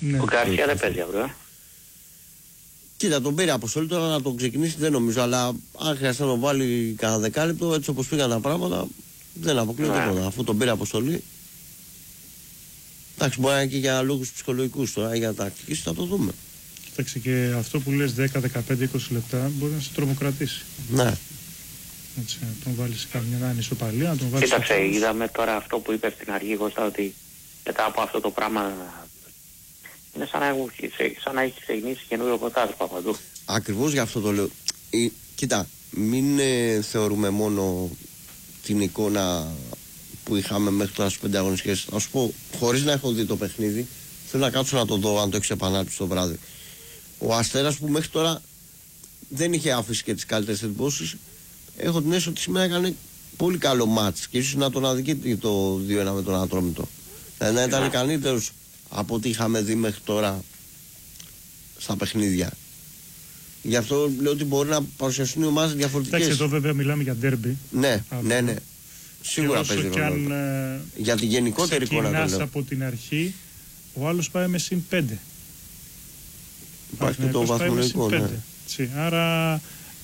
Ο Γκαρσία δεν παίζει αύριο. Κοίτα, τον πήρε αποστολή, τώρα να τον ξεκινήσει δεν νομίζω, αλλά αν χρειαστεί να τον βάλει κανένα δεκάλεπτο, έτσι όπως πήγαν τα πράγματα, δεν αποκλείω τίποτα. Αφού τον πήρε αποστολή. Εντάξει, μπορεί να είναι και για λόγους ψυχολογικούς τώρα, για τακτικής θα το δούμε. Κοίταξε, και αυτό που λες 10, 15, 20 λεπτά μπορεί να σε τρομοκρατήσει. Ναι. Έτσι, να τον βάλεις σε καμιά ανισοπαλία, να τον βάλεις. Κοίταξε, είδαμε τώρα αυτό που είπε στην αρχή, Κώστα, ότι μετά από αυτό το πράγμα είναι σαν να έχει ξεκινήσει καινούριο πρωτάθλημα παντού. Ακριβώς γι' αυτό το λέω. Κοίτα, μην θεωρούμε μόνο την εικόνα που είχαμε μέχρι τώρα στις 5 αγωνιστικές. Θα σου πω, χωρίς να έχω δει το παιχνίδι, θέλω να κάτσω να το δω αν το έχεις επανάληψη το βράδυ. Ο Αστέρας που μέχρι τώρα δεν είχε άφησει και τις καλύτερες εντυπώσεις, έχω την αίσθηση ότι σήμερα έκανε πολύ καλό μάτς και ίσως να τον αδικεί το 2-1 με τον Ατρόμητο. Δηλαδή να ήταν καλύτερος από ό,τι είχαμε δει μέχρι τώρα στα παιχνίδια. Γι' αυτό λέω ότι μπορεί να παρουσιαστούν οι ομάδες διαφορετικές. Εντάξει, εδώ βέβαια μιλάμε για ντέρμπι. Ναι, ναι. Σίγουρα παίζει ρόλο. Για την γενικότερη εικόνα το λέω. Από την αρχή, ο άλλος πάει με συν 5. Υπάρχει και το βαθμολογικό, ναι. Άρα,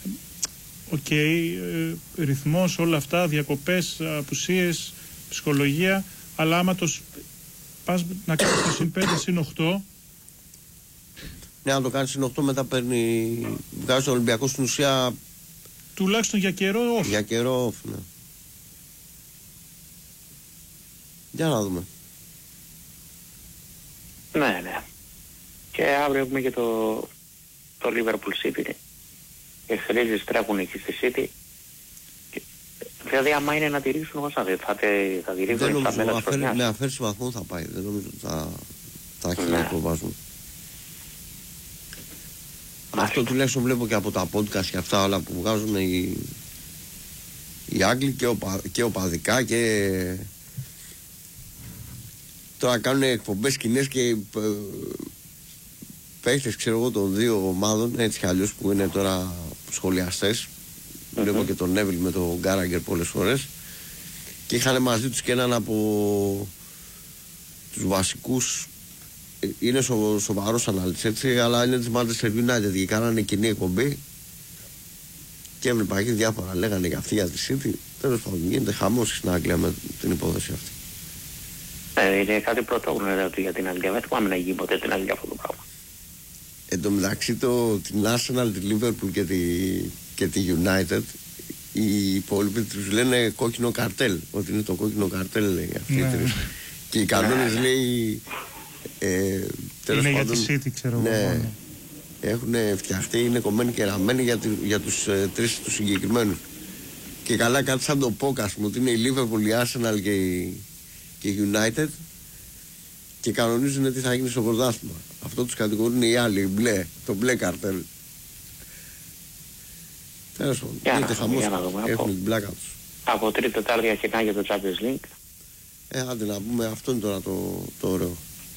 ρυθμός, όλα αυτά, διακοπές, απουσίες, ψυχολογία, αλλά άμα πας να κάνεις το συν 5, συν 8. Ναι, αν το κάνεις συν 8 μετά βγάζει το Ολυμπιακό στην ουσία. Τουλάχιστον για καιρό off. Για καιρό off, ναι. Για να δούμε. Ναι. Και αύριο έχουμε και το Liverpool City. Οι Χρήζες τρέχουν εκεί στη City. Δηλαδή άμα είναι να τηρήσουν όσα θα τηρήσουν στα μέλα της χρονιάς. Με αφαίρεση βαθμών θα πάει. Δεν νομίζω ότι θα έχει να προβάσουν. Αυτό τουλάχιστον βλέπω και από τα podcast και αυτά όλα που βγάζουν οι Άγγλοι και οπαδικά και τώρα κάνουν εκπομπές κοινές και παίχτες ξέρω εγώ των δύο ομάδων έτσι κι αλλιώς που είναι τώρα σχολιαστές. Βλέπω και τον Νέβιλ με τον Γκάραγκερ πολλές φορές και είχαν μαζί τους και έναν από τους βασικούς, είναι σοβαρός αναλυτής έτσι, αλλά είναι της Manchester United και κάνανε κοινή εκπομπή και έβλεπα εκεί διάφορα λέγανε για αυτή για τη City. Τέλος πάντων γίνεται χαμός στην Αγγλία με την υπόθεση αυτή. Είναι κάτι πρωτόγνωρο για την Αγγλία, δεν θυμάμαι να γίνει ποτέ στην Αγγλία αυτό το πράγμα. Εν τω μεταξύ την Arsenal, τη Liverpool και τη United, οι υπόλοιποι τους λένε κόκκινο καρτέλ, ότι είναι το κόκκινο καρτέλ λέει αυτοί οι τρεις. Και οι κανόνες λέει τέλος είναι πάντων, για τη City ξέρω ναι, εγώ. έχουν φτιαχτεί, είναι κομμένοι και ραμμένοι για τους τρεις τους συγκεκριμένους. Και καλά κάτι σαν το πόκα, ας πούμε, ότι είναι η Liverpool, η Arsenal και η United και κανονίζουν τι θα γίνει στο πρωτάθλημα. Αυτό τους κατηγορούν οι άλλοι, το μπλε καρτέλ. Τέλος πάντων, γίνεται χαμός, έχουν την πλάκα τους. Από Τρίτη Τετάρτη αρχικά για το Champions League. Άντε να πούμε, αυτό είναι τώρα το ωραίο.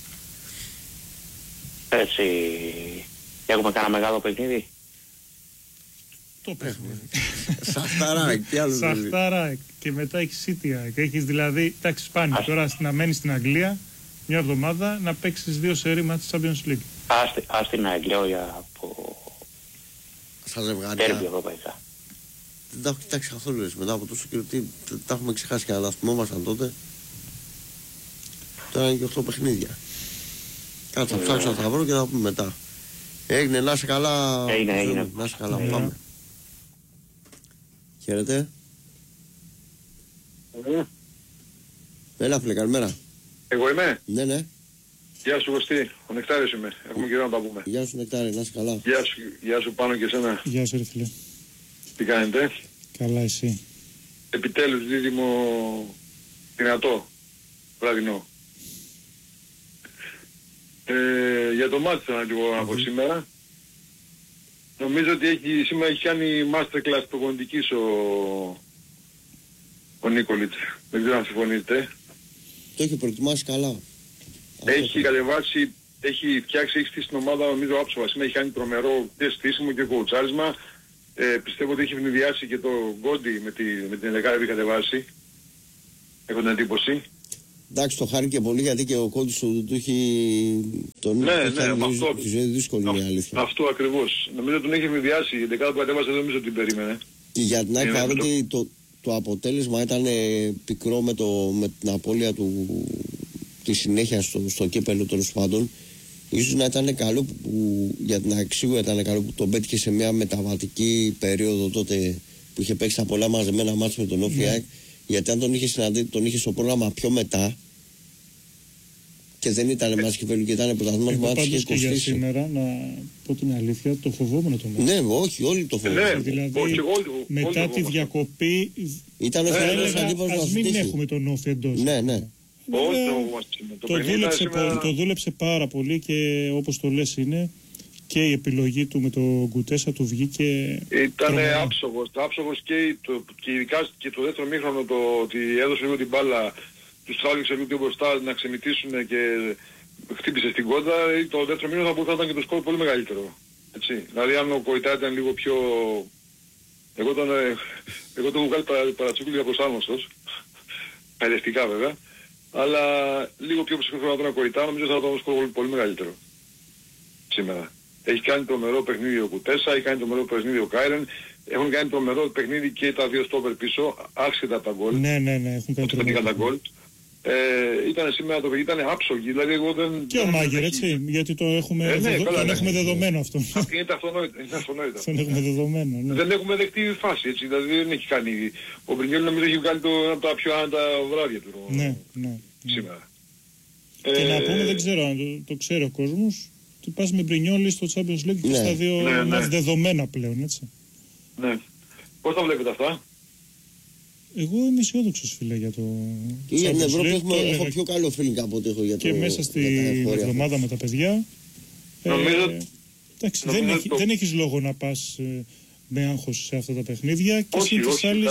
Έτσι, έχουμε κανένα μεγάλο παιχνίδι. Το παιχνίδι. Σαχταράκ, τι άλλο δηλαδή. Σαχταράκ και μετά έχεις City. Έχεις δηλαδή, εντάξει σπάνιο τώρα να μένεις στην Αγγλία μια εβδομάδα να παίξεις 2 σερί μάτς της Champions League. Ας την Αγγλία για από στα ζευγάρια. Τέρμπι ευρωπαϊκά. Δεν τα έχω κοιτάξει καθόλου έτσι. Μετά από τόσο καιρό τα έχουμε ξεχάσει και να θυμόμασταν τότε. Τώρα είναι και 8 παιχνίδια. Κάτσε να ψάξω να τα βρω και θα πούμε μετά. Έγινε, να είσαι καλά. Έγινε. Να είσαι καλά, πάμε. Χαίρετε. Έλα φίλε, καλημέρα. Εγώ είμαι. Ναι. Γεια σου Κωστή, ο Νεκτάριος είμαι. Έχουμε καιρό να τα πούμε. Γεια σου Νεκτάρη, να είσαι καλά. Γεια σου Πάνο και εσένα. Γεια σου ρε φίλε. Τι κάνετε? Καλά εσύ? Επιτέλους δίδυμο δυνατό, βραδινό. Για το μάτι θέλω να πω σήμερα. Νομίζω ότι σήμερα έχει κάνει masterclass προπονητικής ο Νίκολιτς. Δεν ξέρω αν συμφωνείτε. Το έχει προετοιμάσει καλά. Έχει κατεβάσει, έχει φτιάξει, έχει στήσει την ομάδα νομίζω άψογα. Σήμερα έχει κάνει τρομερό και στήσιμο και κοουτσάρισμα. Πιστεύω ότι έχει ευνηδιάσει και το Γκόντι με την 11η που έχει κατεβάσει. Έχω την εντύπωση. Εντάξει, το χάρηκε πολύ γιατί και ο κόντους του έχει τη ζωή δύσκολη, είναι αλήθεια. Αυτό ακριβώς. Νομίζω τον έχει ευνηδιάσει. Η δεκάδα που κατέβασε δεν νομίζω ότι την περίμενε. Και για την άλλη παρότι το αποτέλεσμα ήταν πικρό με την απώλεια τη συνέχεια στο κύπελλο τέλος πάντων. Ίσως να ήταν καλό για την Αξίου ήταν καλό που τον πέτυχε σε μια μεταβατική περίοδο τότε που είχε παίξει τα πολλά μαζεμένα μάτς με τον Όφη. Γιατί αν τον είχε στο πρόγραμμα πιο μετά και δεν ήταν μας κυπέλλου και ήταν πρωταθλητής μας, πάντως και για σήμερα, να πω την αλήθεια, το φοβόμουν το μάτι. Ναι, όχι, όλοι το φοβόμουν. Δηλαδή, μετά τη διακοπή ήταν ο χειρότερος αντίπαλος ας μην έχουμε τον Όφη εντός. Ναι. Το δούλεψε πάρα πολύ και όπως το λες είναι και η επιλογή του με τον Γκουτέσα του βγήκε. Ήταν άψογος και ειδικά και το δεύτερο μήχρονο ότι έδωσε λίγο την μπάλα, τους τράβηξε λίγο μπροστά να ξεμητήσουν και χτύπησε στην κόντα. Το δεύτερο μήχρονο θα μπορούσε να ήταν και το σκορ πολύ μεγαλύτερο. Έτσι. Δηλαδή αν ο Κοϊτά ήταν λίγο πιο... Εγώ τον έχω βγάλει παρατσούκλι για προσάρμοστος. Παλαιστικά βέβαια. Αλλά λίγο πιο ψυχρό να τον Κοϊτά, νομίζω θα ήταν σκορ πολύ μεγαλύτερο σήμερα. Έχει κάνει τρομερό παιχνίδι ο Κουτέσα, έχει κάνει τρομερό παιχνίδι ο Κάιρεν, έχουν κάνει τρομερό παιχνίδι και τα δύο στόπερ πίσω, άσχετα από τα γκολ. Ναι, έχουν κάνει τρομερό. Ήταν σήμερα το παιχνίδι, ήταν άψογοι, δηλαδή εγώ δεν... Και ο Μάγερ, έτσι, γιατί το έχουμε, τον έχουμε δεδομένο αυτό. Είναι αυτονόητο. Τον έχουμε δεδομένο, ναι. Δεν έχουμε δεχτεί φάση, έτσι, δηλαδή δεν έχει κάνει... Ο Μπρινιόλ νομίζω έχει κάνει ένα από τα πιο άνετα βράδια του σήμερα. Και να πούμε, δεν ξέρω αν το ξέρει ο κόσμος, ότι πας με Μπρινιόλι στο Champions League και στα δύο δεδομένα πλέον, έτσι. Ναι. Πώς τα βλέπετε αυτά? Εγώ είμαι αισιόδοξος, φίλε, για το Champions League. Έχω πιο καλό feeling από ό,τι έχω για το... Και μέσα στη εβδομάδα με τα παιδιά. Εντάξει, δεν έχεις λόγο να πας με άγχος σε αυτά τα παιχνίδια. Και συν τις άλλες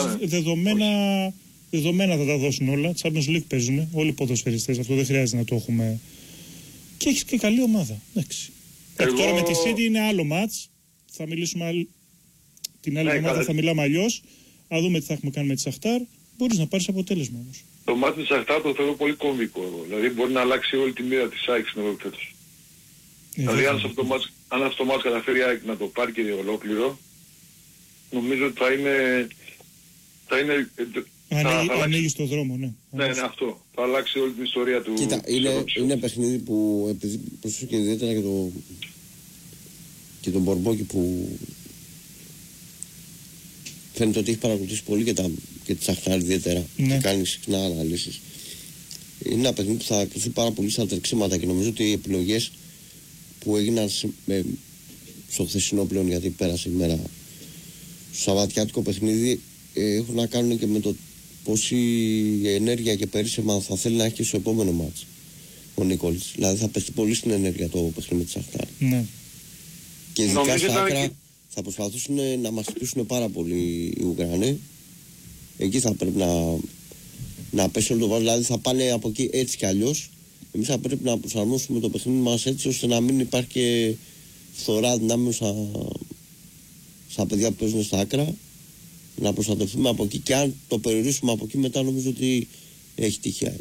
δεδομένα θα τα δώσουν όλα. Champions League παίζουν όλοι οι ποδοσφαιριστές. Αυτό δεν χρειάζεται να το έχουμε. Και έχεις και καλή ομάδα. Εντάξει. Τώρα με τη City είναι άλλο μάτς. Θα μιλήσουμε την άλλη εβδομάδα, θα μιλάμε αλλιώς. Να δούμε τι θα έχουμε κάνει με τη Σαχτάρ. Μπορείς να πάρεις αποτέλεσμα όμως. Το μάτς της Σαχτάρ το θεωρώ πολύ κομβικό εγώ. Δηλαδή μπορεί να αλλάξει όλη τη μοίρα της ΑΕΚ στην Ευρώπη φέτος. Δηλαδή αν αυτό το μάτς καταφέρει η ΑΕΚ να το πάρει και ολόκληρο, νομίζω ότι θα είναι ανοίγει το δρόμο, ναι. Ναι, αυτό. Θα αλλάξει όλη την ιστορία του. Κοίτα, είναι παιχνίδι που επειδή προσφέρει και ιδιαίτερα και τον Μπορμπόκι που φαίνεται ότι έχει παρακολουθήσει πολύ και τη Σαχτάρ ιδιαίτερα και κάνει συχνά αναλύσεις. Είναι ένα παιχνίδι που θα ακολουθεί πάρα πολύ στα τρεξίματα και νομίζω ότι οι επιλογές που έγιναν στο χθεσινό πλέον, γιατί πέρασε η μέρα, στο σαββατιάτικο παιχνίδι, έχουν να κάνουν και με το πόση ενέργεια και περίσσεμα θα θέλει να έχει και στο επόμενο μάτς ο Νίκολης. Δηλαδή θα πέσει πολύ στην ενέργεια το παιχνίδι με τη Σαχτάρ. Ναι. Και ειδικά στα άκρα θα προσπαθήσουν να μας χτυπήσουν πάρα πολύ οι Ουγγρανοί. Εκεί θα πρέπει να πέσει όλο το βάζο. Δηλαδή θα πάνε από εκεί έτσι κι αλλιώς. Εμείς θα πρέπει να προσαρμόσουμε το παιχνίδι μας έτσι ώστε να μην υπάρχει και φθορά δυνάμεων στα παιδιά που παίζουν στα άκρα. Να προστατευτούμε από εκεί και αν το περιορίσουμε από εκεί μετά νομίζω ότι έχει τυχαία.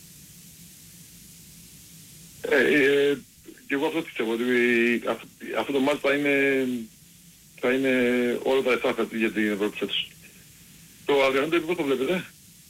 Και εγώ αυτό πιστεύω ότι αυτό το μάτς θα είναι όλα τα λεφτά για την Ευρώπη φέτος. Το Αδριανό πώς το βλέπετε?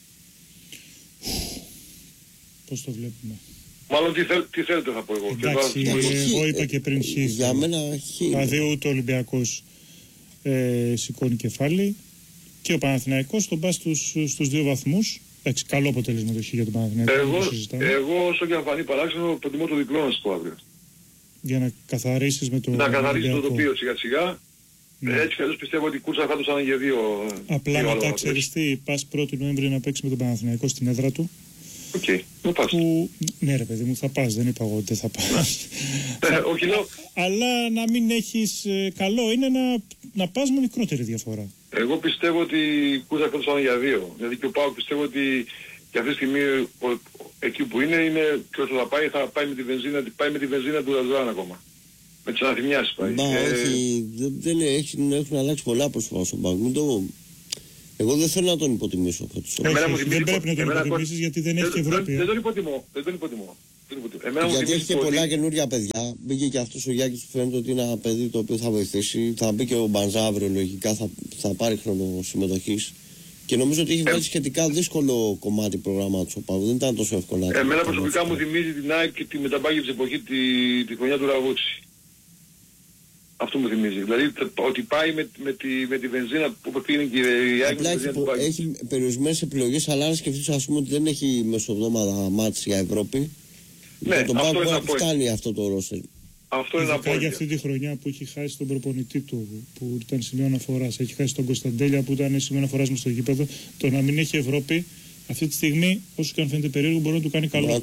Πώς το βλέπουμε? Μάλλον τι θέλετε θα πω εγώ. Εντάξει, εγώ είπα και πριν για μένα δηλαδή ούτε ο Ολυμπιακός σηκώνει κεφάλι και ο Παναθηναϊκός τον πας στους 2 βαθμούς. Εντάξει, καλό αποτέλεσμα το χ για τον Παναθηναϊκό. Εγώ όσο και αν φανεί παράξενο προτιμώ το διπλό να σου πω αύριο. Για να καθαρίσεις με το... Να καθαρίσεις το τοπίο σιγά σιγά. Έτσι κι αλλιώς πιστεύω ότι η κούρσα φάτος θα είναι για 2. Απλά μετά ξέρεις τι, πας 1η Νοέμβρη να παίξει με τον Παναθηναϊκό στην έδρα του. Οκ, να πας. Ναι ρε παιδί μου, θα πας, δεν είπα εγώ ότι δεν θα πας. Όχι λέω. Αλλά να μην έχεις, καλό είναι να πας με μικρότερη διαφορά. Εγώ πιστεύω ότι η κούρσα φέτος θα είναι για 2. Δηλαδή και ο ΠΑΟΚ πιστεύω ότι και αυτή τη στιγμή εκεί που είναι και όσο θα πάει με τη βενζίνα του Ραζάν ακόμα. Με τις αναθυμιάσεις πάει. Όχι, έχουν αλλάξει πολλά πρόσωπα στον ΠΑΟΚ. Εγώ δεν θέλω να τον υποτιμήσω. Όχι, δεν πρέπει να τον υποτιμήσεις γιατί δεν έχει και Ευρώπη. Δεν τον υποτιμώ. Γιατί έχει και πολλά καινούργια παιδιά. Μπήκε και αυτός ο Γιάκης που φαίνεται ότι είναι ένα παιδί το οποίο θα βοηθήσει. Θα μπει και ο Μπανζά αύριο λογικά, θα πάρει χρόνο συμμετοχής. Και νομίζω ότι έχει βγάλει σχετικά δύσκολο κομμάτι προγράμματος ο Παύλου. Δεν ήταν τόσο εύκολο. Εμένα προσωπικά μου θυμίζει την ΑΕΚ και τη μεταπάγευση εποχή τη χρονιά του Ραβούτσι. Αυτό μου θυμίζει. Δηλαδή ότι πάει με τη βενζίνα που πήγαινε και η ΑΕΚ. Απλά έχει περιορισμένες επιλογές, αλλά αν σκεφτείς ας πούμε ότι δεν έχει μεσοβδόμαδα μάτς για Ευρώπη. Ναι, τον Παύλου φτάνει αυτό το ρόστερ. Αυτό είναι απόλυτα. Για αυτή τη χρονιά που έχει χάσει τον προπονητή του, που ήταν σημείο αναφοράς, έχει χάσει τον Κωνσταντέλια που ήταν σημείο αναφοράς μες στο γήπεδο, το να μην έχει Ευρώπη, αυτή τη στιγμή, όσο και αν φαίνεται περίεργο, μπορεί να του κάνει καλό.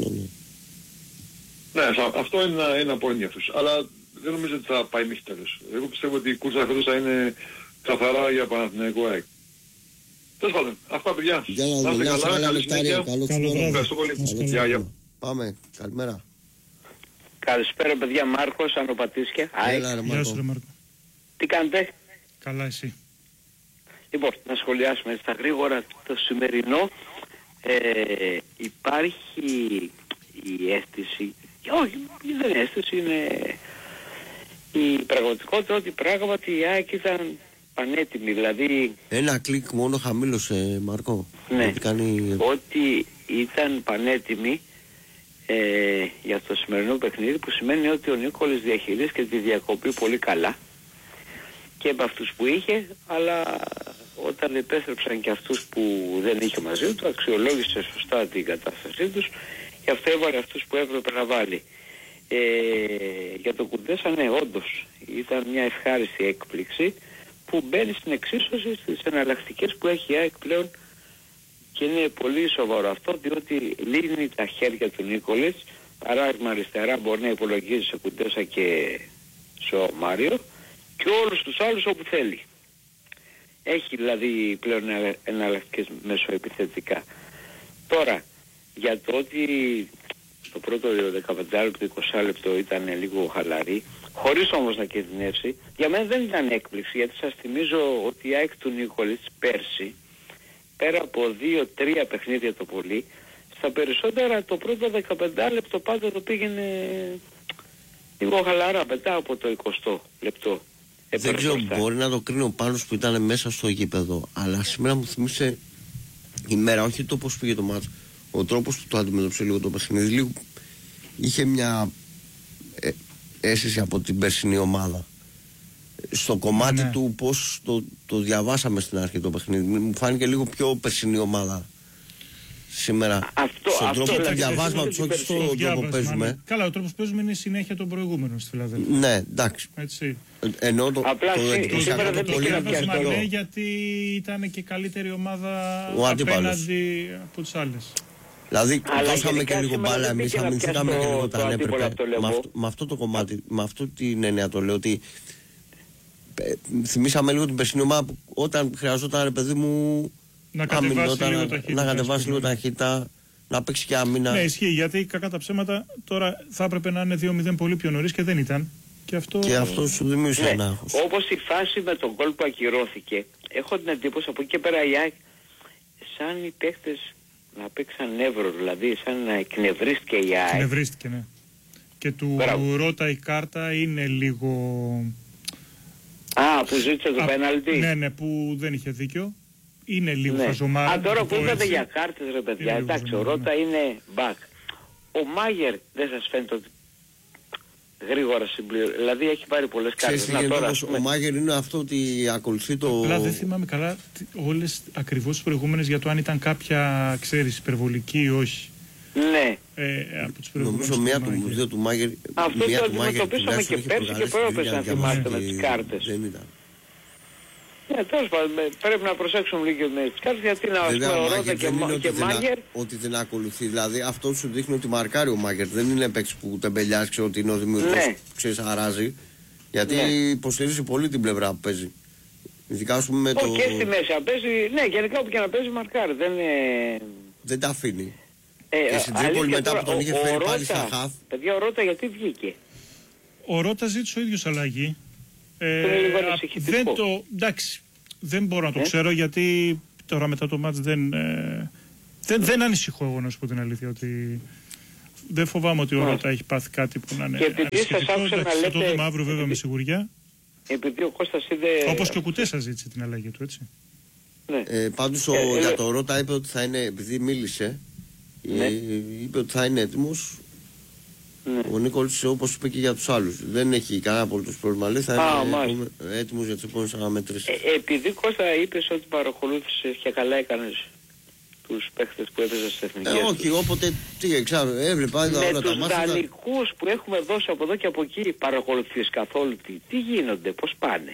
Ναι, αυτό είναι απόλυτα για αυτούς. Αλλά δεν νομίζω ότι θα πάει μέχρι τέλος. Εγώ πιστεύω ότι η κούρσα φέτος θα είναι καθαρά για Παναθηναϊκό ΑΕΚ. Τέλος πάντων, αυτά παιδιά. Να είστε καλά, καλή συνέχεια. Ευχαριστώ πολύ. Γεια. Πάμε, καλημέρα. Καλησπέρα παιδιά, Μάρκος, Ανοπατήσια. Γεια σου ρε Μάρκο. Τι κάνετε? Καλά εσύ. Λοιπόν, να σχολιάσουμε στα γρήγορα το σημερινό. Υπάρχει η αίσθηση, όχι δεν είναι αίσθηση, είναι η πραγματικότητα ότι πράγματι η ΑΕΚ ήταν πανέτοιμη, δηλαδή... Ένα κλικ μόνο χαμήλωσε Μάρκο. Ναι, ότι ήταν πανέτοιμη για το σημερινό παιχνίδι, που σημαίνει ότι ο Νίκολης διαχειρίστηκε τη διακοπή πολύ καλά και με αυτούς που είχε, αλλά όταν επέστρεψαν και αυτούς που δεν είχε μαζί του, αξιολόγησε σωστά την κατάστασή τους και αυτό έβαλε αυτούς που έπρεπε να βάλει. Για το Κουντέσα, ναι, όντως ήταν μια ευχάριστη έκπληξη που μπαίνει στην εξίσωση στις εναλλακτικές που έχει η ΑΕΚ πλέον. Και είναι πολύ σοβαρό αυτό, διότι λύνει τα χέρια του Νίκολης. Παράδειγμα αριστερά μπορεί να υπολογίζει σε Κουντέσα και σε Μάριο και όλους τους άλλους όπου θέλει. Έχει δηλαδή πλέον εναλλακτικές μεσοεπιθετικά. Τώρα, για το ότι το πρώτο 15 λεπτό, 20 λεπτό ήταν λίγο χαλαρή, χωρίς όμως να κινδυνεύσει, για μένα δεν ήταν έκπληξη, γιατί σας θυμίζω ότι η ΑΕΚ του Νίκολης πέρσι, πέρα από 2-3 παιχνίδια το πολύ, στα περισσότερα το πρώτο 15 λεπτό πάντα το πήγαινε λίγο χαλαρά, μετά από το 20 λεπτό. Δεν ξέρω, μπορεί να το κρίνει ο Πάνος που ήταν μέσα στο γήπεδο, αλλά σήμερα μου θυμίσε η μέρα, όχι το πώς πήγε το μάτς, ο τρόπος που το αντιμετώπισε λίγο το παιχνίδι, λίγο είχε μια αίσθηση από την περσινή ομάδα. Στο κομμάτι του πώς το διαβάσαμε στην αρχή το παιχνίδι, μου φάνηκε λίγο πιο περσινή ομάδα σήμερα. Στον τρόπο του διαβάσματος, όχι στον τρόπο που παίζουμε. Καλά, ο τρόπος που παίζουμε είναι η συνέχεια των προηγούμενων στη Φιλαδέλφια. Ναι, εντάξει. Έτσι. Ενώ το σήμερα δεν πολύ ναι, γιατί ήταν και καλύτερη ομάδα απέναντι από τις άλλες. Δηλαδή δώσαμε και λίγο μπάλα εμείς, αμυνθήκαμε και λίγο όταν έπρεπε. Με αυτό το κομμάτι, με αυτή την έννοια το λέω, ότι θυμήσαμε λίγο την περσινή ομάδα που όταν χρειαζόταν, ρε παιδί μου, να κατεβάσει λίγο ταχύτητα, να παίξει και άμυνα. Ναι, ισχύει, γιατί κακά τα ψέματα τώρα θα έπρεπε να είναι 2-0 πολύ πιο νωρίς και δεν ήταν. Και αυτό σου δημιούργησε ένα άγχος. Όπως η φάση με τον γκολ που ακυρώθηκε, έχω την εντύπωση από εκεί και πέρα η ΑΕΚ, σαν οι παίκτες να παίξαν νεύρο, δηλαδή σαν να εκνευρίστηκε η ΑΕΚ. Εκνευρίστηκε, ναι. Και του Ρώτα η κάρτα είναι λίγο... που ζήτησε το πέναλτι. Ναι, που δεν είχε δίκιο. Είναι λίγο χαζομάρα. Τώρα που είπατε για κάρτες, ρε παιδιά, εντάξει, ο Ρώτα είναι back. Ο Μάγερ δεν σας φαίνεται ότι γρήγορα συμπληρώνει, δηλαδή έχει πάρει πολλές κάρτες. Ο Μάγερ είναι αυτό ότι ακολουθεί το... Απλά δεν θυμάμαι καλά όλες ακριβώς τις προηγούμενες για το αν ήταν κάποια, ξέρεις, υπερβολική ή όχι. Ναι. Από τις προηγούμενες. Νομίζω μία του δύο του Μάγερ. Αυτό το αντιμετωπίσαμε και πέρσι και πρόεπες να θυμάστε με τις κάρτες. Δεν ήταν. Ναι, τέλος πάντων, πρέπει να προσέξουμε λίγο με τις κάρτες, γιατί να πούμε ο Ρώτα και Μάγερ. Ότι δεν ακολουθεί, δηλαδή αυτό σου δείχνει ότι μαρκάρει ο Μάγερ. Δεν είναι παίκτης που τεμπελιάζει, ξέρω ότι είναι ο δημιουργός, ξέρεις, αράζει. Γιατί υποστηρίζει πολύ την πλευρά που παίζει. Ειδικά ας πούμε με το... Και στη μέση να παίζει, ναι, γενικά όπου και να παίζει μαρκάρει. Δεν τα αφήνει. Και στην Τρίπολη μετά που τον είχε φέρει πάλι στα χαφ. Παιδιά, ο Ρώτα γιατί βγήκε? Ο Ρώτα ζήτησε ο ίδιος αλλαγή. Δεν το... Εντάξει, δεν μπορώ να το ξέρω, γιατί τώρα μετά το μάτς δεν ανησυχώ εγώ, να σου πω την αλήθεια, ότι δεν φοβάμαι ότι ο Ρώτα έχει πάθει κάτι που να είναι αρισχυτικό. Θα το δούμε αύριο βέβαια με σιγουριά. Επειδή ο Κώστας είδε... Όπως και ο Κουτές σας ζήτησε την αλλαγή του, έτσι. Ναι. Πάντως για το Ρώτα είπε ότι θα είναι, επειδή μίλησε, είπε ότι θα είναι έτοιμος. Ναι. Ο Νίκολης, όπως είπε και για τους άλλους, δεν έχει κανένα απολύτως πρόβλημα. Λέει θα είναι έτοιμος για τις επόμενες αναμετρήσεις. Επειδή, Κώστα, είπες ότι παρακολούθησες και καλά έκανες τους παίχτες που έπαιζαν στις εθνικές. Όχι, όποτε έβλεπα όλα τα μάτια. Με τους δανεικούς που έχουμε δώσει από εδώ και από εκεί, παρακολουθείς καθόλου τι γίνονται, πώς πάνε?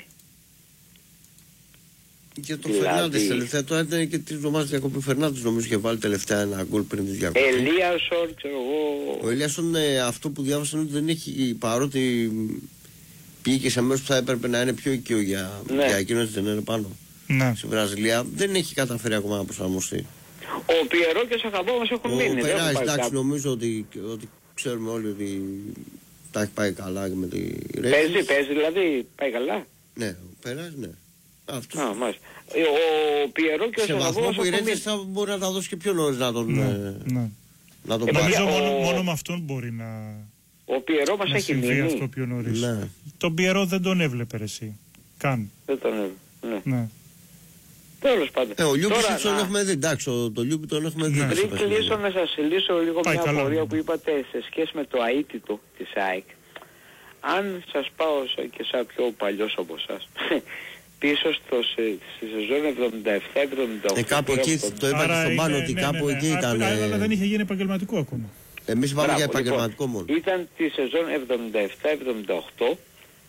Και το Φερνάντες τελευταία, τώρα ήταν και 3 εβδομάδες διακοπή. Φερνάντες νομίζω είχε βάλει τελευταία ένα γκολ πριν τις διακοπές. Ελίασον, ξέρω εγώ. Ο Ελίασον, αυτό που διάβασα είναι ότι δεν έχει, παρότι πήγε και σε μέρος που θα έπρεπε να είναι πιο οικείο για εκείνος, δεν είναι πάνω. Ναι. Στη Βραζιλία, δεν έχει καταφέρει ακόμα να προσαρμοστεί. Ο Πιερό και ο Σαχαμπό μας έχουν μείνει. Ο Περάς, εντάξει, νομίζω ότι ξέρουμε όλοι ότι τα έχει πάει καλά και με τη Ρέιτς. Παίζει δηλαδή, πάει καλά. Ναι, ο Περάς, ναι. Αυτό. Ο Πιερό και ο Σαχαμπό. Σε βαθμό που η Ρέιτς θα μπορεί να τα δώσει και πιο νωρίς να τον να τον νομίζω μόνο με αυτόν μπορεί να. Ο Πιερό μας έχει μείνει. Αυτό πιο νωρίς. Ναι. Τον Πιερό δεν τον έβλεπε εσύ. Καν. Δεν τον έβλεπε. Ναι. Τέλος πάντων. Ο Λιούπης τον έχουμε δει, εντάξει, το Λιούπη τον έχουμε δει. Πριν κλείσω να σας λύσω λίγο μια απορία που είπατε σε σχέση με το αίτητο της ΑΕΚ. Αν σας πάω και σαν πιο παλιός από εσάς, πίσω στη σεζόν 77-78. Κάπου εκεί το είπα και στον Πάνο ότι κάπου εκεί ήταν. Αλλά δεν είχε γίνει επαγγελματικό ακόμα. Εμείς είπαμε για επαγγελματικό μόνο. Ήταν τη σεζόν 77-78.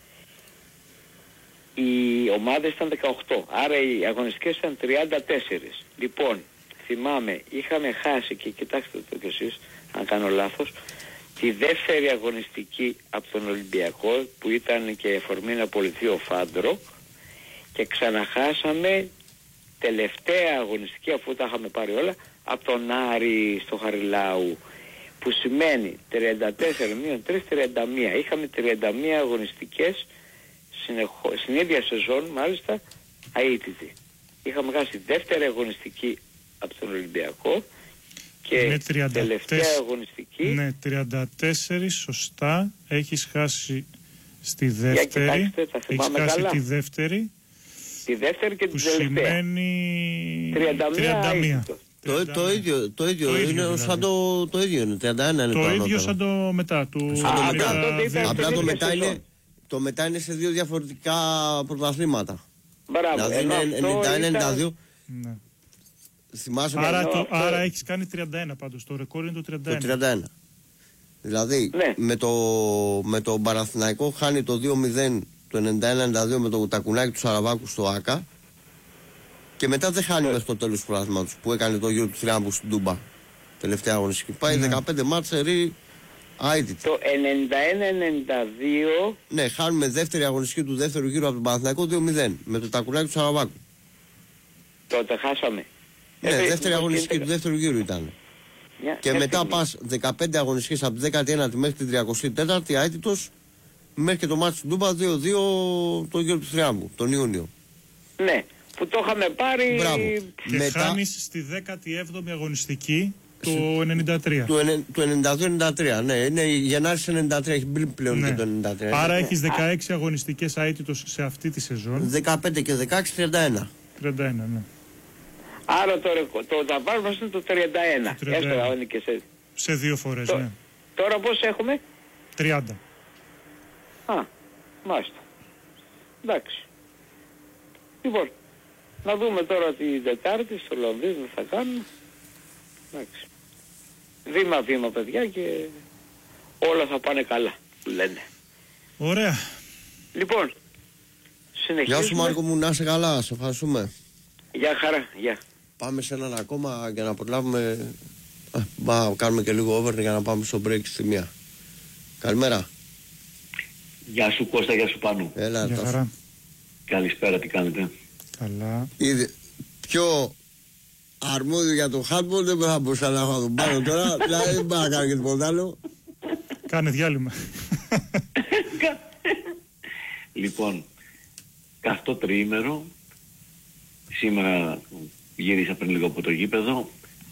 Οι ομάδες ήταν 18, άρα οι αγωνιστικές ήταν 34. Λοιπόν, θυμάμαι, είχαμε χάσει, και κοιτάξτε το κι εσείς, αν κάνω λάθος, τη δεύτερη αγωνιστική από τον Ολυμπιακό, που ήταν και εφορμή να απολυθεί ο Φάντρο, και ξαναχάσαμε τελευταία αγωνιστική, αφού τα είχαμε πάρει όλα, από τον Άρη στο Χαριλάου, που σημαίνει 34 μείον 3, 31. Είχαμε 31 αγωνιστικές στην ίδια σεζόν, μάλιστα, αίτητη. Είχαμε χάσει τη δεύτερη αγωνιστική από τον Ολυμπιακό και τελευταία αγωνιστική. Ναι, 34 σωστά. Έχεις χάσει στη δεύτερη. Έχεις χάσει τη δεύτερη. Τη δεύτερη και την τελευταία. Που σημαίνει 31. Το ίδιο είναι σαν το ίδιο είναι. 31 είναι το ίδιο σαν το μετά. Απλά το μετά είναι σε 2 διαφορετικά πρωταθλήματα. Μπράβο. Δηλαδή είναι 91-92. Ναι. Θυμάσαι άρα έχεις κάνει 31 πάντως. Το ρεκόρ είναι το 31. Το 31. Δηλαδή με το Παναθηναϊκό χάνει το 2-0 το 91-92 με το τακουνάκι του Σαραβάκου στο ΆΚΑ. Και μετά δεν χάνει μέχρι το τέλος του πρωταθλήματος που έκανε το γύρο του Θριάμβου στην Τούμπα. Τελευταία αγωνιστική. Πάει 15 μάτς σερί. Το 91-92. Ναι, χάνουμε δεύτερη αγωνιστική του δεύτερου γύρου από τον Παναθηναϊκό 2-0 με το τακουνάκι του Σαραβάκου. Τότε χάσαμε. Ναι, δεύτερη αγωνιστική του δεύτερου γύρου ήταν. Και μετά πας 15 αγωνιστικές από την 19η μέχρι την 34η αίτητος μέχρι και το μάτι του Ντούμπα 2-2 το γύρο του Θριάμβου, τον Ιούνιο. Ναι, που το είχαμε πάρει. Μπράβο. Και χάνεις στη 17η αγωνιστική το 93. Το 92-93, ναι, είναι Γενάρης 93, έχει μπει πλέον και το 93. Άρα έχεις 16 αγωνιστικές αίτητος σε αυτή τη σεζόν. 15 και 16, 31. 31, ναι. Άρα το ταβάρ μας είναι το 31. Έστω είναι και σε 2 φορές, ναι. Τώρα πώς έχουμε? 30. Μάλιστα. Εντάξει. Λοιπόν, να δούμε τώρα την Τετάρτη στο Λονδίνο θα κάνουμε. Εντάξει. Βήμα-βήμα, παιδιά, και όλα θα πάνε καλά, λένε. Ωραία. Λοιπόν, συνεχίζουμε. Γεια σου Μάρκο μου, να είσαι καλά, σε ευχαριστούμε. Γεια χαρά, γεια. Πάμε σε έναν ακόμα για να προλάβουμε. Κάνουμε και λίγο over για να πάμε στο break στη 1. Καλημέρα. Γεια σου Κώστα, γεια σου Πάνου. Έλα, γεια χαρά. Καλησπέρα, τι κάνετε? Καλά. Πιο αρμόδιο για το handball δεν θα μπορούσα να έχω τον Πάνο τώρα. Δηλαδή δεν μπορώ να κάνω και τίποτα άλλο. Κάνε διάλειμμα. Λοιπόν, καυτό τριήμερο, σήμερα γύρισα πριν λίγο από το γήπεδο.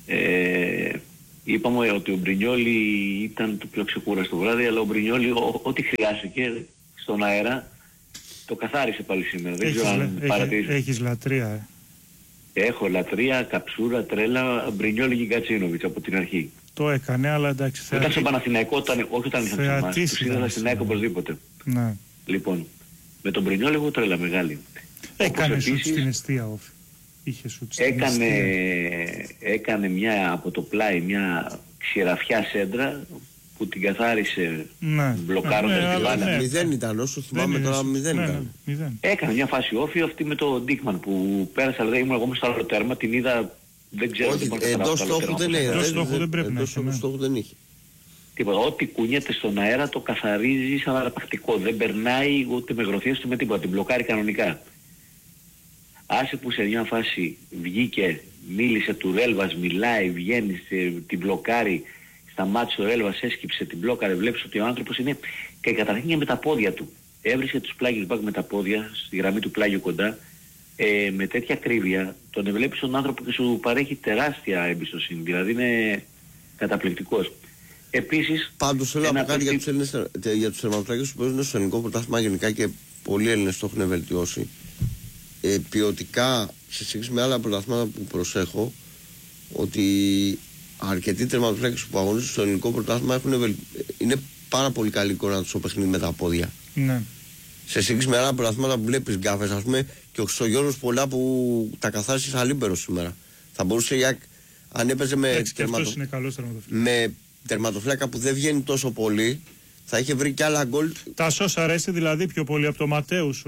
Είπαμε ότι ο Μπρινιόλι ήταν το πιο ξεκούραστο βράδυ, αλλά ο Μπρινιόλι ό,τι χρειάστηκε στον αέρα το καθάρισε πάλι σήμερα. Δεν ξέρω αν παρατηρήσεις. Έχεις λατρεία, Έχω λατρεία, καψούρα, τρέλα, Μπρινιόλι Γκατσίνοβιτς από την αρχή. Το έκανε, αλλά εντάξει. Όταν στο Παναθηναϊκό, όχι όταν ήρθαν σε εμάς, τους είδα στην ΑΕΚ οπωσδήποτε. Ναι. Λοιπόν, με τον Μπρινιόλι έχω τρέλα μεγάλη. Έκανε σουτ στην εστία, Όφη. Είχε σουτ στην εστία. Έκανε μια από το πλάι, μια ξηραφιά σέντρα που την καθάρισε μπλοκάροντας την μπάλα. 0 ήταν, όσο θυμάμαι τώρα 0 ήταν. Έκανε μια φάση Όφη αυτή με το Ντίκμαν που πέρασε, αλλά ήμουν εγώ στο άλλο τέρμα, την είδα, δεν ξέρω. Όχι, εντός στόχου δεν είναι. Εντός στόχου δεν πρέπει να έχει. Εντός στόχου δεν είχε. Τίποτα, ό,τι κουνιέται στον αέρα το καθαρίζει σαν αραπακτικό, δεν περνάει ούτε με γροθιές ούτε με τίποτα, την μπλοκάρει κανονικά. Άσε που σε μια φάση βγήκε, μίλησε του Ρέλβας, μιλάει, βγαίνει, την μπλοκάρει, σταμάτησε ο Ρέλβας, έσκυψε, την μπλόκαρε, βλέπεις ότι ο άνθρωπος είναι και καταρχήν με τα πόδια του. Έβρισκε τους πλάγιους μπακ με τα πόδια, στη γραμμή του πλάγιου κοντά, με τέτοια ακρίβεια, τον βλέπεις τον άνθρωπο και σου παρέχει τεράστια εμπιστοσύνη, δηλαδή είναι καταπληκτικός. Επίσης, πάντως θέλω να πω κάτι για τους τερματοφυλάκες που παίζουν στο ελληνικό πρωτάθλημα γενικά και πολλοί Έλληνες το έχουν βελτιώσει. Ποιοτικά σε σύγκριση με άλλα πρωταθλήματα που προσέχω, ότι αρκετοί τερματοφυλάκες που αγωνίζουν στο ελληνικό πρωτάθλημα είναι πάρα πολύ καλή εικόνα του στο παιχνίδι με τα πόδια. Ναι. Σε σύγκριση με άλλα πρωταθλήματα που βλέπεις γκάφες, ας πούμε, και ο Χρυσογιώργος πολλά που τα καθάρισε σαν λίμπερο σήμερα. Θα μπορούσε αν έπαιζε με τερματοφύλακα που δεν βγαίνει τόσο πολύ, θα είχε βρει και άλλα γκολ. Τάσο, αρέσει δηλαδή πιο πολύ από το Ματέους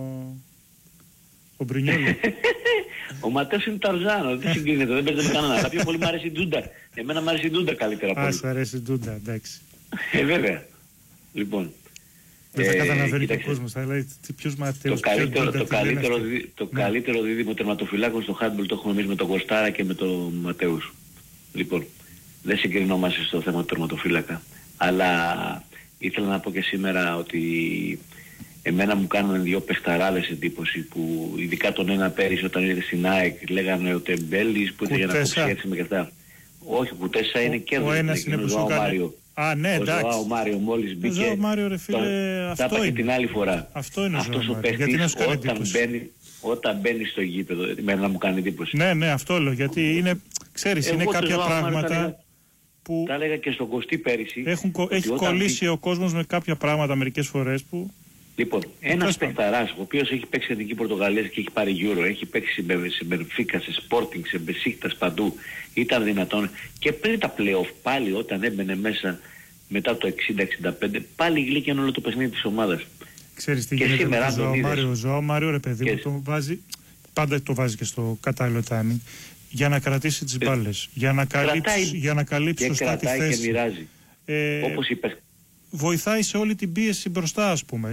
ο Μπρινιόλι. Ο Ματέος είναι Ταρζάνο, δεν συγκρίνεται, δεν παίζει με κανένα. Αλλά πιο πολύ μου αρέσει η Ντούντα. Εμένα μου αρέσει η Ντούντα καλύτερα από όλους. Αρέσει η Ντούντα, εντάξει. Βέβαια. Λοιπόν. Δεν θα καταλαβαίνει και ο κόσμος, θα λέει ποιος Ματέος. Το καλύτερο δίδυμο τερματοφυλάκων στο handball το έχουμε εμείς με τον Κωστάρα και με τον Ματέους. Λοιπόν, δεν συγκρινόμαστε στο θέμα του τερματοφύλακα. Αλλά ήθελα να πω και σήμερα ότι εμένα μου κάνουν δύο παιχταράδες εντύπωση που ειδικά τον ένα πέρυσι όταν ήρθε στην ΑΕΚ λέγανε ο Τεμπέλης που ήταν για να αποξιέξει με και αυτά. Όχι, ο Κουτέσα είναι κέρδος. Ο ένας είναι που σου κάνει. Α, ναι, εντάξει. Ο Ζωάο Μάριο μόλις μπήκε. Ο Ζωάο Μάριο, ρε φίλε, αυτό είναι. Και την άλλη φορά. Αυτό είναι αυτός ο παίχτης όταν μπαίνει στο γήπεδο, εμένα μου κάνει εντύπωση. Ναι, αυτό λέω, γιατί είναι, ξέρεις, είναι κάποια πράγματα που τα έλεγα και στον Κωστή πέρυσι. Έχει κολλήσει ο κόσμος με κάποια πράγματα μερικές φορές που... Λοιπόν, ένας παιχταράς ο οποίος έχει παίξει Εθνική Πορτογαλία και έχει πάρει Euro, έχει παίξει σε Μπενφίκα, σε Sporting, σε Μπεσίκτας παντού, ήταν δυνατόν και πριν τα play-off πάλι όταν έμπαινε μέσα μετά το 60-65 πάλι γλύκαινε όλο το παιχνίδι της ομάδας. Ξέρεις τι γίνεται με τον Ζωάο Μάριο, ρε παιδί μου, το βάζει, πάντα το βάζει και στο κατάλληλο timing για να κρατήσει τις μπάλες, για να καλύψει σωστά τη θέση. Και μοιράζει. Όπως είπες. Βοηθάει σε όλη την πίεση μπροστά, ας πούμε.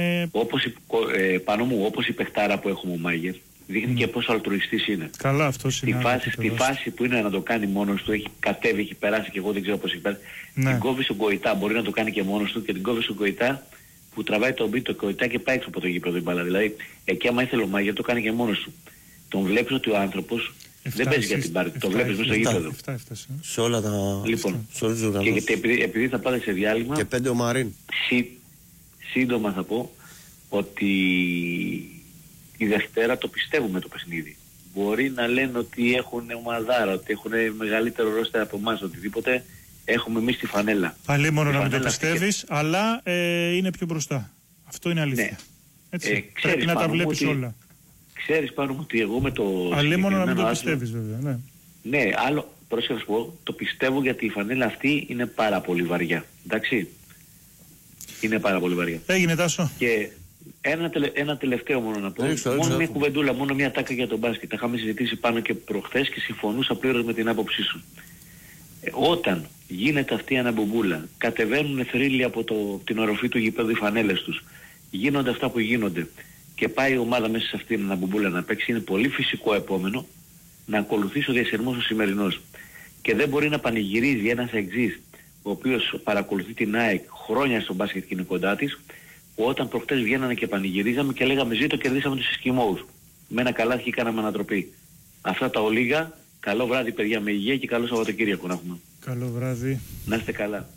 Πάνω μου, όπως η παιχτάρα που έχουμε ο Μάγερ, δείχνει και πόσο αλτρουιστής είναι. Καλά, αυτό είναι. Στη φάση που είναι να το κάνει μόνος του, έχει κατέβει, έχει περάσει και εγώ δεν ξέρω πώς έχει περάσει. Ναι. Την κόβει στον Κοϊτά, μπορεί να το κάνει και μόνος του και την κόβει στον Κοϊτά που τραβάει τον μπίτο Κοϊτά και πάει έξω από το γήπεδο η μπάλα. Δηλαδή, εκεί άμα ήθελε ο Μάγερ το κάνει και μόνος του. Τον βλέπεις ότι ο άνθρωπος δεν παίζει για την πάρτι, το βλέπεις μέσα στο γήπεδο. Σε όλα τα... Λοιπόν, και επειδή θα πάτε σε διάλειμμα... Και 5 ο Μαρίν. Σύντομα θα πω ότι η Δευτέρα το πιστεύουμε το παιχνίδι. Μπορεί να λένε ότι έχουν ομαδάρα, ότι έχουν μεγαλύτερο ρόστερ από εμάς, οτιδήποτε. Έχουμε εμείς τη φανέλα. Πάλι μόνο να μην το πιστεύεις, αλλά είναι πιο μπροστά. Αυτό είναι αλήθεια. Ναι. Έτσι, πρέπει να τα βλέπεις όλα. Ξέρεις πάνω μου ότι εγώ με το... Αλλά μόνο να μην το πιστεύεις βέβαια, ναι. Ναι, άλλο, πρόσεχε να σου πω, το πιστεύω γιατί η φανέλα αυτή είναι πάρα πολύ βαριά. Εντάξει. Είναι πάρα πολύ βαριά. Έγινε, Τάσο. Και ένα τελευταίο μόνο να πω. Μόνο μια κουβεντούλα, μόνο μια τάκα για τον μπάσκετ. Τα είχαμε συζητήσει πάνω και προχθές και συμφωνούσα πλήρως με την άποψή σου. Όταν γίνεται αυτή η αναμπομπούλα, κατεβαίνουν θρύλοι από την οροφή του γηπέδου οι φανέλες τους, γίνονται αυτά που γίνονται και πάει η ομάδα μέσα σε αυτήν την αναμπομπούλα να παίξει, είναι πολύ φυσικό επόμενο να ακολουθήσει ο διασυρμός ο σημερινός. Και δεν μπορεί να πανηγυρίζει ένας εξής, ο οποίος παρακολουθεί την ΑΕΚ χρόνια στο μπάσκετ και είναι κοντά της, που όταν προχτές βγαίνανε και πανηγυρίζαμε και λέγαμε ζήτω κερδίσαμε τους Εσκιμώους. με ένα καλάθι κάναμε ανατροπή. Αυτά τα ολίγα. Καλό βράδυ παιδιά με υγεία και καλό Σαββατοκύριακο να έχουμε. Καλό βράδυ. Να είστε καλά.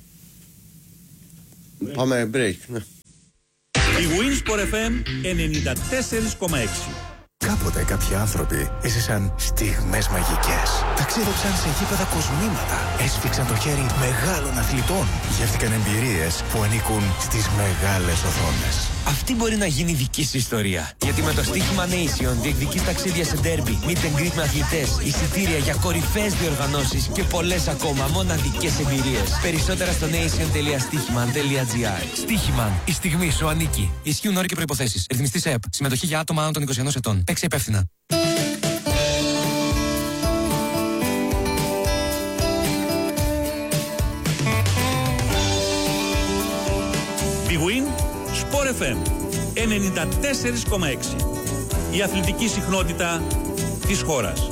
Πάμε break. Ναι. Η Winsport FM 94,6. Κάποτε κάποιοι άνθρωποι έζησαν στιγμές μαγικές. Ταξίδεψαν σε γήπεδα κοσμήματα. Έσφιξαν το χέρι μεγάλων αθλητών. Γεύτηκαν εμπειρίες που ανήκουν στις μεγάλες οθόνες. Αυτή μπορεί να γίνει δική σου ιστορία. Γιατί με το στοίχημα Nation διεκδικείς ταξίδια σε ντέρμπι, meet and greet με αθλητές, εισιτήρια για κορυφαίες διοργανώσεις και πολλές ακόμα μοναδικές εμπειρίες. Περισσότερα στο nation.stichiman.gr. Στοίχημαν, η στιγμή σου ανήκει. Ισχύουν όροι και προϋποθέσεις. Ρυθμιστής ΕΕΠ. Συμμετοχή για άτομα άνω των 21 ετών. Παίξε υπεύθυνα. Big Win Sport FM 94,6. Η αθλητική συχνότητα της χώρας.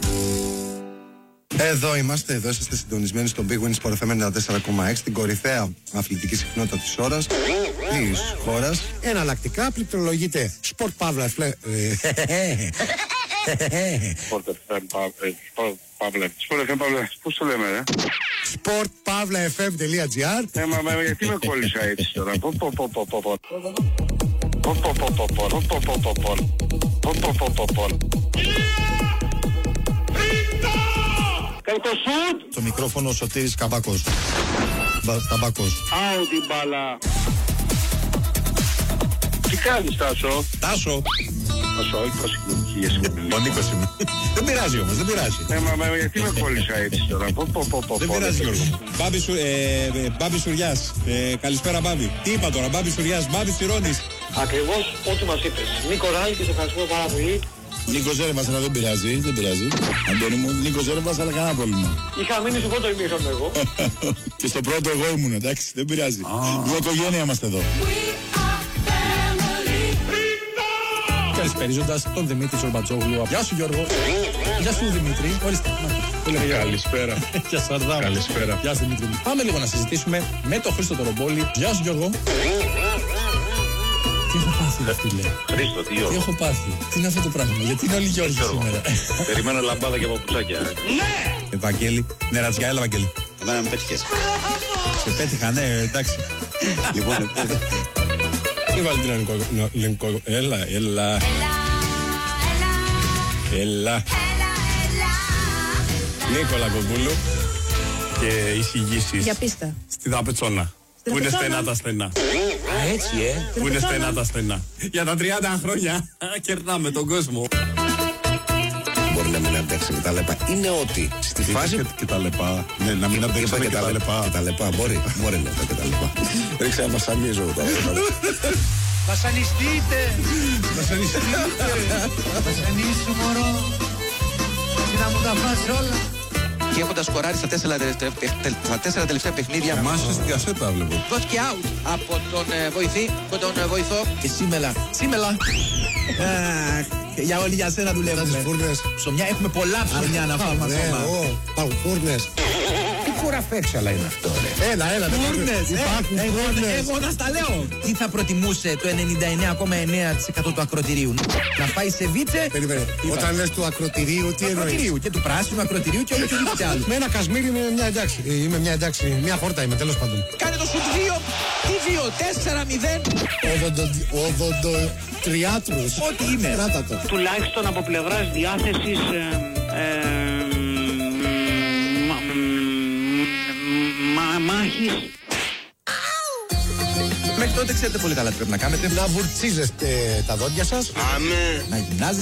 Εδώ είμαστε, εδώ είσαστε συντονισμένοι στο Big Win Sport FM 94,6, την κορυφαία αθλητική συχνότητα της ώρας, της χώρας. Εναλλακτικά πληκτρολογείτε Sport Pavla Sport FM Pavla, πώς το λέμε, sportpavlafm.gr. Μα γιατί με κόλλησα έτσι τώρα. Κάνει το σουτ. Το μικρόφωνο ο Σωτήρης Καμπάκος. Καμπάκος. Άου την μπάλα. Τι κάνεις Τάσο? Τάσο. Τάσο, όχι πως είναι. Ο Νίκος είμαι. Δεν πειράζει όμως, δεν πειράζει. Μα γιατί με κόλλησα έτσι τώρα. Δεν πειράζει Γιώργο. Μπάμπη Σουριάς. Καλησπέρα Μπάμπη. Τι είπα τώρα, Μπάμπη Σουριάς, Μπάμπη Τσιρώνης. Ακριβώς ό,τι μας είπες. Νίκο Ράλη και σε ευχαριστούμε πάρα πολύ. Νίκο Ζέρβας, αλλά δεν πειράζει, δεν πειράζει. Αντώνη μου, Νίκο Ζέρβας, αλλά κανένα πρόβλημα. Είχα μείνει στο πρώτο ημίχρονο εγώ. Και στο πρώτο εγώ ήμουν, εντάξει, δεν πειράζει. Μια οικογένεια είμαστε εδώ. Καλησπερίζοντας τον Δημήτρη Ζορμπατζόγλου. Γεια σου Γιώργο. Γεια σου Δημήτρη. Ορίστε. Καλησπέρα. Γεια σου Αρδάμ. Καλησπέρα. Γεια σου Δημήτρη. Πάμε λίγο να συζητήσουμε με τον Χρήστο Τορομπόλη. Γεια σου Γιώργο. Τι έχω πάθει ρε φίλε. Χρήστο, τι Γιώργο. Τι έχω πάθει. Τι είναι αυτό το πράγμα. Γιατί είναι όλοι Γιώργοι σήμερα. Περιμένω λαμπάδα και παπουτσάκια. Ναι. Ευαγγέλη. Ναι ρατσιά, έλα Ευαγγέλη. Εμένα με πέτυχες. Σε πέτυχα, ναι, εντάξει. Λοιπόν, Τι βάλει την Λενκό. Έλα. Νίκολα Κογκούλου και εισηγήσεις. Για πίστα. Στη Δαπετσόνα. Που είναι στενά τα στενά. Έτσι, Που είναι στενά τα στενά. Για τα 30 χρόνια κερνάμε τον κόσμο. μπορεί να μην αντέξει και τα λεπά. Είναι ότι στη φάση. Και τα λεπά. Ναι, να μην αντέξει και τα λεπά. Και τα λεπά, μπορεί να τα και τα λεπά. Ρίξε να βασανίζω τα όλα. Βασανιστείτε. Βασανίσου μωρό. Και να μου τα φας όλα. Και έχοντας σκοράρει στα 4 τελευταία παιχνίδια. Μάσχε στην κασέτα βλέπω. Δόθηκε out από τον βοηθό. Και σήμερα. Για όλοι για σένα δουλεύουμε. Ψωμιά, έχουμε πολλά ψωμιά να φάμε ακόμα. Υπάρχουν φούρνες. Τι κουραφέξαλα είναι αυτό ρε. Έλα, Φούρνες, υπάρχουν φούρνες. εγώ να στα λέω. Τι θα προτιμούσε το 99,9% του ακροτηρίου? Να πάει σε βίτσε. Περίμενε. Όταν λες του ακροτηρίου, τι εννοείς? Και του πράσινου ακροτηρίου και όλο και δίκτυα άλλου. Με ένα κασμίρι είμαι μια εντάξει. Είμαι μια εντάξει. Μια χόρτα είμαι, τέλος πάντων. Κάνε το σουτ 2. Τι 2, 4-0. Οδοντοτριάτρους. Ό,τι είναι. Κράτα το. Τουλάχιστον από πλευράς διάθεσης μάχης. Μέχρι τότε ξέρετε πολύ καλά τι πρέπει να κάνετε. Να βουρτσίζεστε τα δόντια σας. Αμέ. Να γυμνάζεστε.